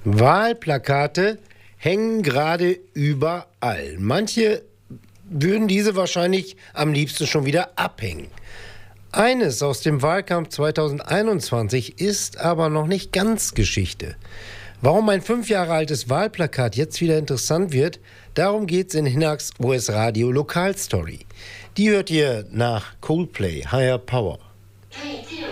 Wahlplakate hängen gerade überall. Manche würden diese wahrscheinlich am liebsten schon wieder abhängen. Eines aus dem Wahlkampf 2021 ist aber noch nicht ganz Geschichte. Warum ein 5 Jahre altes Wahlplakat jetzt wieder interessant wird, darum geht's in Hinaks US Radio Lokalstory. Die hört ihr nach Coldplay, Higher Power. Hey.